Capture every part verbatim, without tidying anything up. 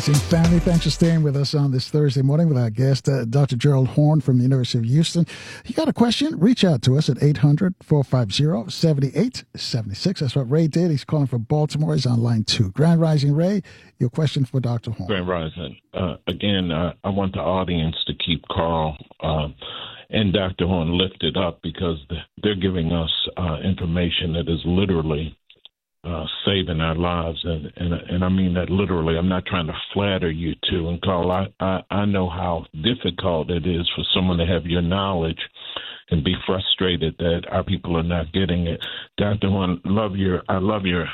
Rising family, thanks for staying with us on this Thursday morning with our guest, uh, Doctor Gerald Horne from the University of Houston. You got a question? Reach out to us at eight hundred, four five zero, seven eight seven six. That's what Ray did. He's calling from Baltimore. He's on line two. Grand Rising, Ray, your question for Doctor Horne. Grand Rising. Uh, again, uh, I want the audience to keep Carl uh, and Doctor Horne lifted up because they're giving us uh, information that is literally Uh, saving our lives, and, and and I mean that literally. I'm not trying to flatter you two. And Carl, I, I, I know how difficult it is for someone to have your knowledge and be frustrated that our people are not getting it. Doctor Horne, love your I love your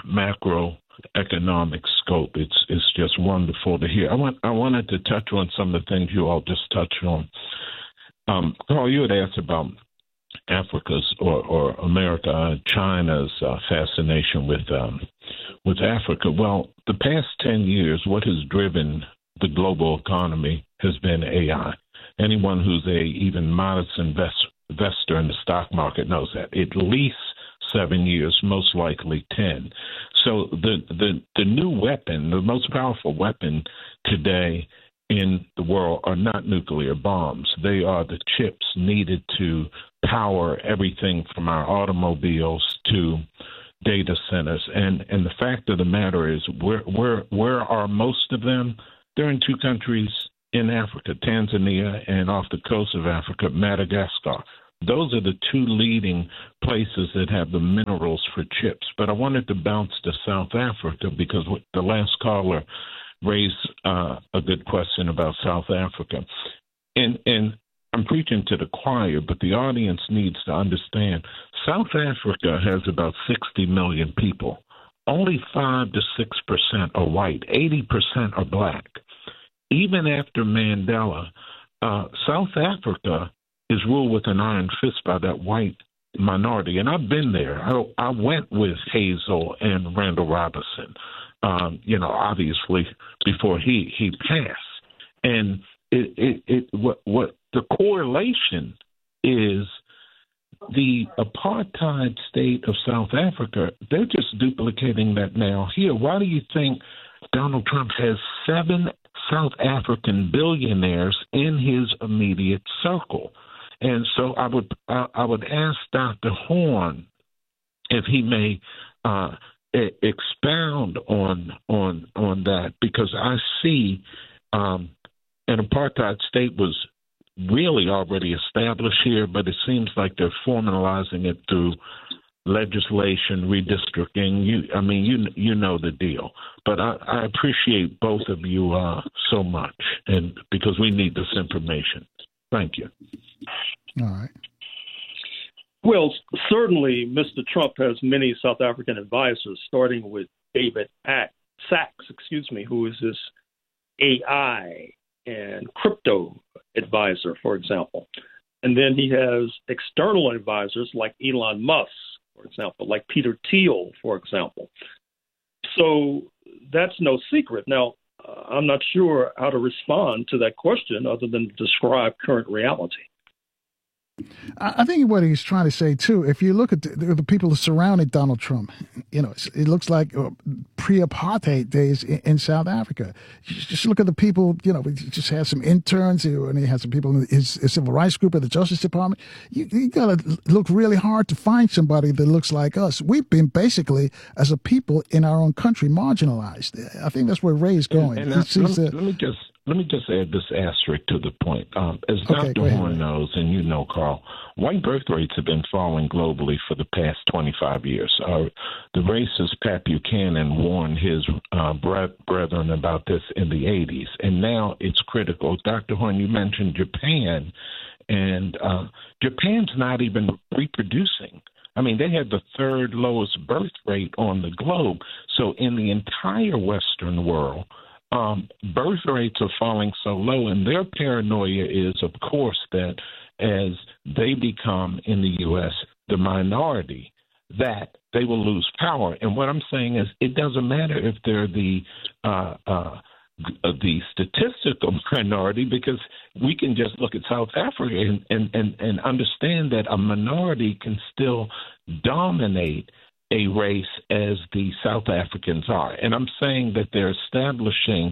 macroeconomic scope. It's it's just wonderful to hear. I want I wanted to touch on some of the things you all just touched on. Um, Carl, you had asked about Africa's or, or America, uh, China's uh, fascination with um, with Africa. Well, the past ten years, what has driven the global economy has been A I. Anyone who's a even modest invest, investor in the stock market knows that. At least seven years, most likely ten. So the, the, the new weapon, the most powerful weapon today in the world are not nuclear bombs. They are the chips needed to power everything from our automobiles to data centers. And and the fact of the matter is, where where where are most of them? They're in two countries in Africa, Tanzania, and off the coast of Africa, Madagascar. Those are the two leading places that have the minerals for chips. But I wanted to bounce to South Africa because the last caller raised uh, a good question about South Africa. And, and I'm preaching to the choir, but the audience needs to understand South Africa has about sixty million people. Only five to six percent are white. eighty percent are black. Even after Mandela, uh, South Africa is ruled with an iron fist by that white minority. And I've been there. I, I went with Hazel and Randall Robinson. Um, you know, obviously before he, he passed. And it, it, it what, what the correlation is the apartheid state of South Africa, they're just duplicating that now here. Why do you think Donald Trump has seven South African billionaires in his immediate circle? And so I would I, I would ask Doctor Horne if he may uh, expound on on on that, because I see um, an apartheid state was really already established here, but it seems like they're formalizing it through legislation, redistricting. You, I mean, you you know the deal. But I, I appreciate both of you uh, so much, and because we need this information. Thank you. All right. Well, certainly Mister Trump has many South African advisors, starting with David Sachs, excuse me, who is his A I and crypto advisor, for example. And then he has external advisors like Elon Musk, for example, like Peter Thiel, for example. So that's no secret. Now, uh, I'm not sure how to respond to that question other than to describe current reality. I think what he's trying to say, too, if you look at the, the people surrounding Donald Trump, you know, it looks like pre-apartheid days in, in South Africa. Just look at the people, you know, he just has some interns, and he has some people in his, his civil rights group at the Justice Department. You, you got to look really hard to find somebody that looks like us. We've been basically, as a people in our own country, marginalized. I think that's where Ray's going. And, and I, let, to, let me just Let me just add this asterisk to the point. Um, as okay, Doctor Horne knows, and you know, Carl, white birth rates have been falling globally for the past twenty-five years. Uh, the racist Pat Buchanan warned his uh, brethren about this in the eighties, and now it's critical. Doctor Horne, you mentioned Japan, and uh, Japan's not even reproducing. I mean, they had the third lowest birth rate on the globe. So in the entire Western world, Um, birth rates are falling so low, and their paranoia is, of course, that as they become in the U S the minority, that they will lose power. And what I'm saying is, it doesn't matter if they're the uh, uh, the statistical minority, because we can just look at South Africa and, and, and, and understand that a minority can still dominate a race as the South Africans are. And I'm saying that they're establishing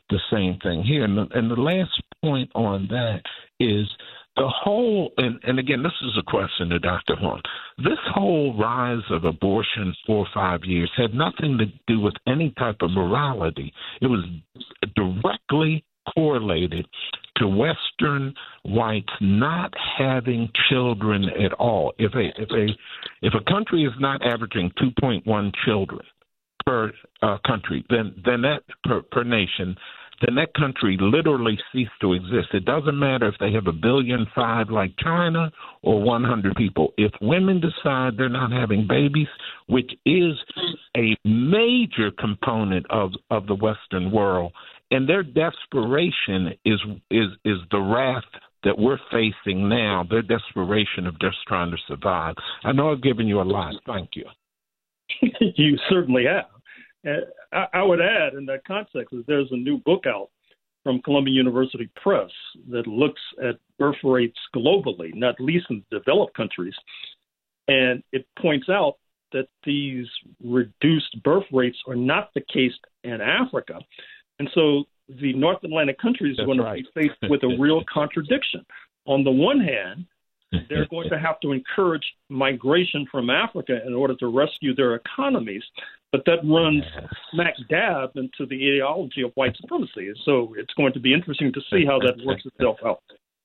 the same thing here. And the, and the last point on that is the whole, and, and again, this is a question to Doctor Horne. This whole rise of abortion four or five years had nothing to do with any type of morality. It was directly correlated to Western whites not having children at all. If a if a if a country is not averaging two point one children per uh, country, then then that per, per nation, then that country literally ceased to exist. It doesn't matter if they have a billion five like China or one hundred people. If women decide they're not having babies, which is a major component of, of the Western world, and their desperation is is is the wrath that we're facing now, their desperation of just trying to survive. I know I've given you a lot. Thank you. You certainly have. Uh, I, I would add in that context that there's a new book out from Columbia University Press that looks at birth rates globally, not least in developed countries. And it points out that these reduced birth rates are not the case in Africa. And so the North Atlantic countries That's are going right. to be faced with a real contradiction. On the one hand, they're going to have to encourage migration from Africa in order to rescue their economies, but that runs smack dab into the ideology of white supremacy. So it's going to be interesting to see how that works itself out.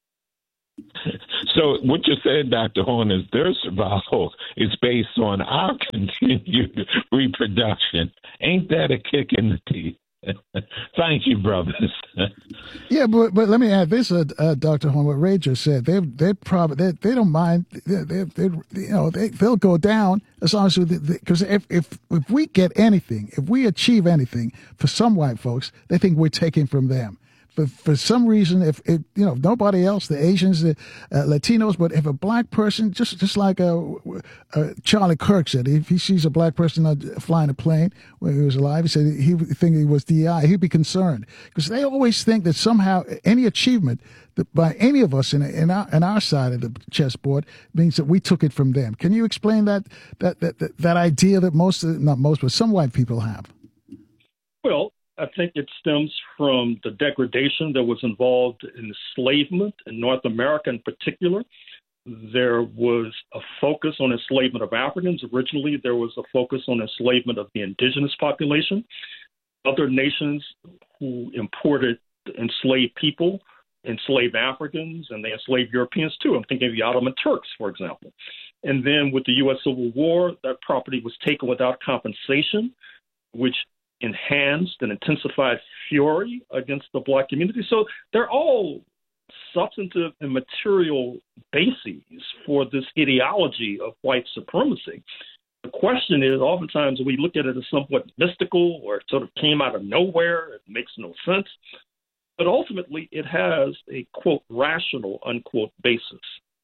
So what you said, Doctor Horne, is their survival is based on our continued reproduction. Ain't that a kick in the teeth? Thank you, brothers. Yeah, but but let me add this, uh, uh, Doctor Horne. What Ray just said, they they probably they, they don't mind. They, they, they you know they they'll go down as long as because if if if we get anything, if we achieve anything for some white folks, they think we're taking from them. For, for some reason, if it, you know, nobody else, the Asians, the uh, Latinos, but if a black person, just just like uh, uh, Charlie Kirk said, if he sees a black person uh, flying a plane when he was alive, he said he would think it was D I. He'd be concerned because they always think that somehow any achievement that by any of us in, in our in our side of the chessboard means that we took it from them. Can you explain that that that that, that idea that most, not most, but some white people have? Well, I think it stems from the degradation that was involved in enslavement in North America in particular. There was a focus on enslavement of Africans. Originally, there was a focus on enslavement of the indigenous population. Other nations who imported enslaved people, enslaved Africans, and they enslaved Europeans too. I'm thinking of the Ottoman Turks, for example. And then with the U S Civil War, that property was taken without compensation, which enhanced and intensified fury against the black community. So they're all substantive and material bases for this ideology of white supremacy. The question is, oftentimes we look at it as somewhat mystical or it sort of came out of nowhere. It makes no sense. But ultimately, it has a, quote, rational, unquote, basis.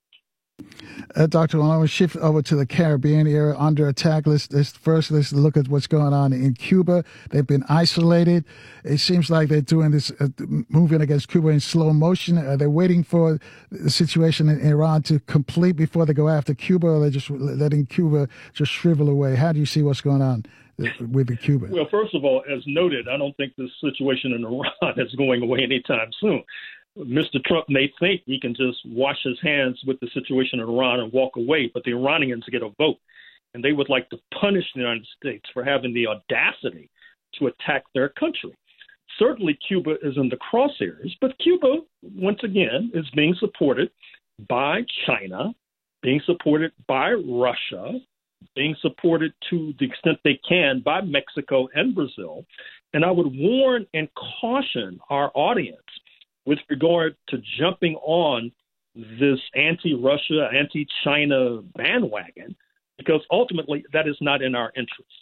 Uh, Doctor Horne, I want to shift over to the Caribbean area under attack. Let's, let's first let's look at what's going on in Cuba. They've been isolated. It seems like they're doing this uh, moving against Cuba in slow motion. Are they waiting for the situation in Iran to complete before they go after Cuba, or are they just letting Cuba just shrivel away? How do you see what's going on with the Cuba? Well, first of all, as noted, I don't think this situation in Iran is going away anytime soon. Mister Trump may think he can just wash his hands with the situation in Iran and walk away, but the Iranians get a vote, and they would like to punish the United States for having the audacity to attack their country. Certainly, Cuba is in the crosshairs, but Cuba, once again, is being supported by China, being supported by Russia, being supported to the extent they can by Mexico and Brazil. And I would warn and caution our audience with regard to jumping on this anti-Russia, anti-China bandwagon, because ultimately that is not in our interest.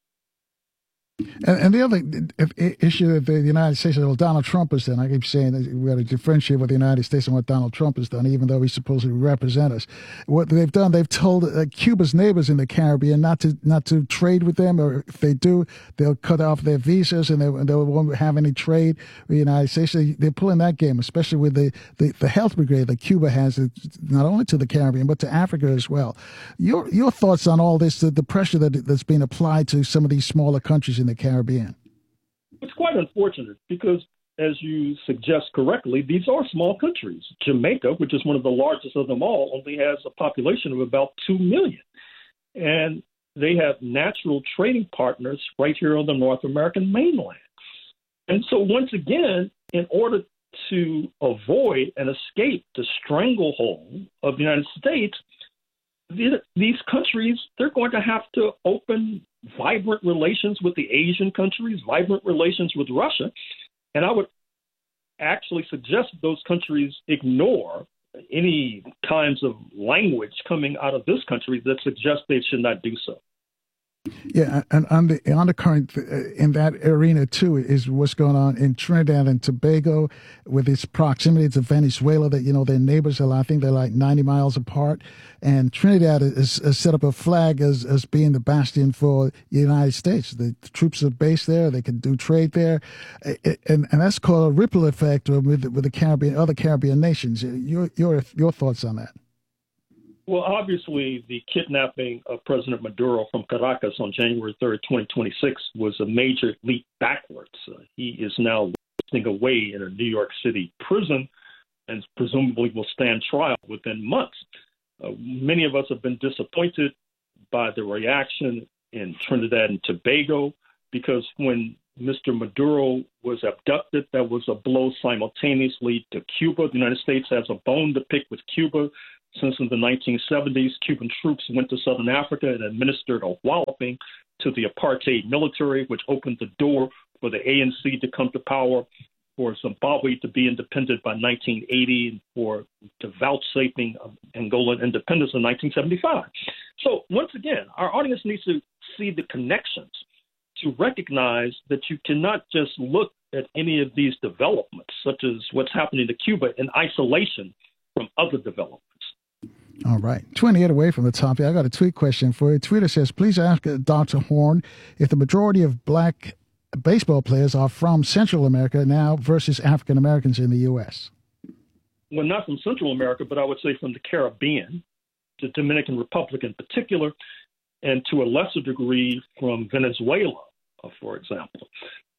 And, and the other issue that the United States, well, Donald Trump has done, I keep saying that we got to differentiate what the United States and what Donald Trump has done, even though he's supposed to represent us. What they've done, they've told uh, Cuba's neighbors in the Caribbean not to not to trade with them, or if they do, they'll cut off their visas and they, they won't have any trade with the United States. They, they're pulling that game, especially with the, the, the health brigade that Cuba has, not only to the Caribbean, but to Africa as well. Your your thoughts on all this, the, the pressure that, that's being applied to some of these smaller countries in the Caribbean? It's quite unfortunate because as you suggest correctly, these are small countries. Jamaica, which is one of the largest of them all, only has a population of about two million. And they have natural trading partners right here on the North American mainland. And so once again, in order to avoid and escape the stranglehold of the United States, these countries, they're going to have to open vibrant relations with the Asian countries, vibrant relations with Russia. And I would actually suggest those countries ignore any kinds of language coming out of this country that suggests they should not do so. Yeah, and on the on the current in that arena too is what's going on in Trinidad and Tobago with its proximity to Venezuela. That you know their neighbors are, I think they're like ninety miles apart, and Trinidad is, is set up a flag as as being the bastion for the United States. The troops are based there; they can do trade there, and and that's called a ripple effect with with the Caribbean, other Caribbean nations. Your your your thoughts on that? Well, obviously, the kidnapping of President Maduro from Caracas on January third, twenty twenty-six was a major leap backwards. Uh, he is now wasting away in a New York City prison and presumably will stand trial within months. Uh, many of us have been disappointed by the reaction in Trinidad and Tobago because when Mister Maduro was abducted, that was a blow simultaneously to Cuba. The United States has a bone to pick with Cuba. Since in the nineteen seventies, Cuban troops went to Southern Africa and administered a walloping to the apartheid military, which opened the door for the A N C to come to power, for Zimbabwe to be independent by nineteen eighty, and for the vouchsafing of Angolan independence in nineteen seventy-five. So once again, our audience needs to see the connections, to recognize that you cannot just look at any of these developments, such as what's happening to Cuba, in isolation from other developments. All right. twenty-eight away from the topic. I got a tweet question for you. Twitter says, please ask Doctor Horne if the majority of black baseball players are from Central America now versus African Americans in the U S. Well, not from Central America, but I would say from the Caribbean, the Dominican Republic in particular, and to a lesser degree from Venezuela, for example.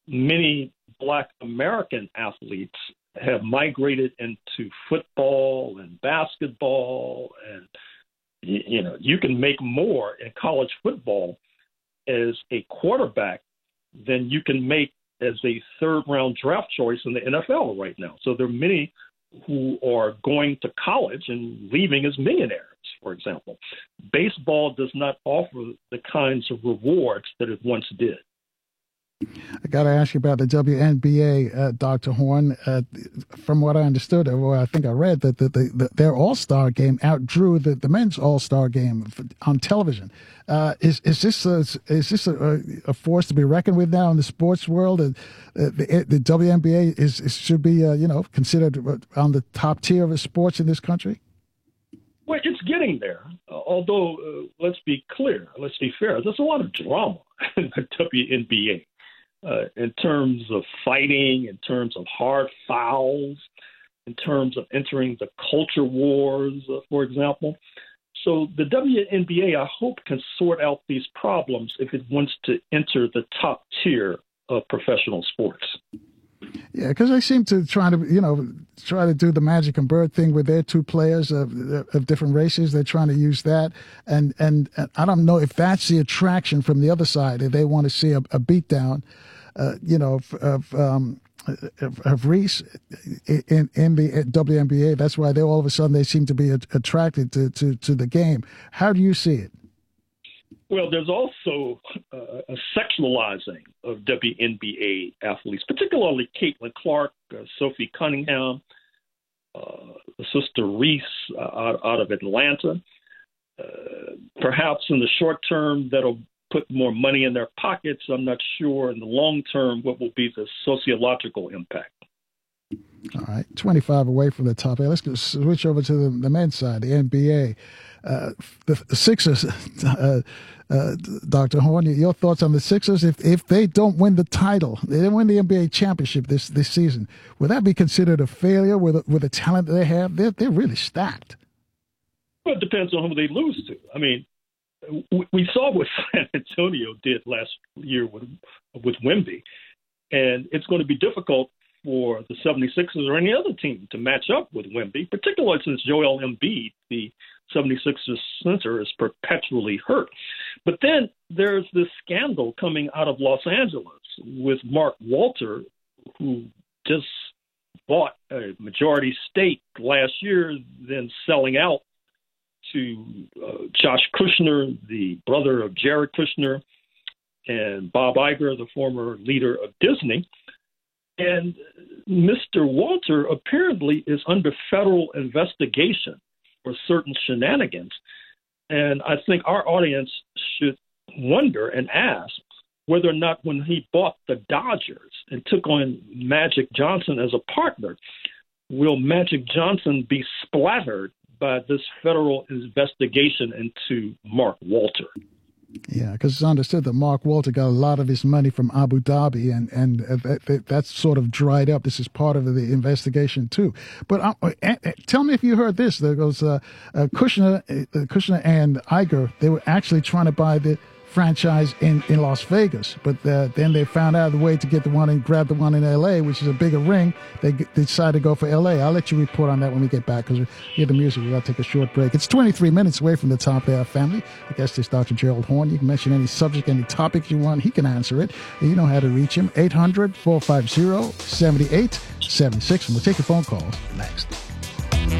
Many black American athletes have migrated into football and basketball, and you know you can make more in college football as a quarterback than you can make as a third round draft choice in the N F L right now. So there are many who are going to college and leaving as millionaires, for example. Baseball does not offer the kinds of rewards that it once did. I got to ask you about the W N B A, uh, Doctor Horne. Uh, from what I understood, or I think I read, that the, the, the, their All-Star game outdrew the, the men's All-Star game on television. Uh, is is this a, is this a, a force to be reckoned with now in the sports world? Uh, the, the W N B A is, is should be uh, you know considered on the top tier of sports in this country. Well, it's getting there. Uh, although, uh, let's be clear, let's be fair. There's a lot of drama in the W N B A. Uh, in terms of fighting, in terms of hard fouls, in terms of entering the culture wars, uh, for example. So the W N B A, I hope, can sort out these problems if it wants to enter the top tier of professional sports. Yeah, because they seem to try to, you know, try to do the Magic and Bird thing with their two players of, of different races. They're trying to use that. And, and, and I don't know if that's the attraction from the other side, if they want to see a, a beatdown, uh, you know, of, of, um, of, of Reese in, in the W N B A. That's why they all of a sudden they seem to be attracted to, to, to the game. How do you see it? Well, there's also uh, a sexualizing of W N B A athletes, particularly Caitlin Clark, uh, Sophie Cunningham, uh, Sister Reese uh, out, out of Atlanta. Uh, perhaps in the short term, that'll put more money in their pockets. I'm not sure in the long term what will be the sociological impact. All right, twenty-five away from the top. Hey, let's go switch over to the, the men's side, the N B A. Uh, the, the Sixers, uh, uh, Doctor Horne, your thoughts on the Sixers? If if they don't win the title, they don't win the N B A championship this, this season, would that be considered a failure with with the talent they have? They're, they're really stacked. Well, it depends on who they lose to. I mean, we, we saw what San Antonio did last year with with Wemby, and it's going to be difficult for the seventy-sixers or any other team to match up with Wemby, particularly since Joel Embiid, the seventy-sixers center, is perpetually hurt. But then there's this scandal coming out of Los Angeles with Mark Walter, who just bought a majority stake last year, then selling out to uh, Josh Kushner, the brother of Jared Kushner, and Bob Iger, the former leader of Disney. And Mister Walter apparently is under federal investigation for certain shenanigans. And I think our audience should wonder and ask whether or not when he bought the Dodgers and took on Magic Johnson as a partner, will Magic Johnson be splattered by this federal investigation into Mark Walter? Yeah, because it's understood that Mark Walter got a lot of his money from Abu Dhabi, and and uh, that, that, that's sort of dried up. This is part of the investigation too. But uh, uh, tell me if you heard this. There goes uh, uh, Kushner, uh, Kushner and Iger. They were actually trying to buy the franchise in, in Las Vegas, but uh, then they found out the way to get the one and grab the one in L A, which is a bigger ring. They, they decided to go for L A. I'll let you report on that when we get back, because we hear the music. We've got to take a short break. It's twenty-three minutes away from the Top Air family. I guess this Doctor Gerald Horne. You can mention any subject, any topic you want. He can answer it. You know how to reach him. eight hundred, four five zero, seven eight seven six. And we'll take your phone calls next.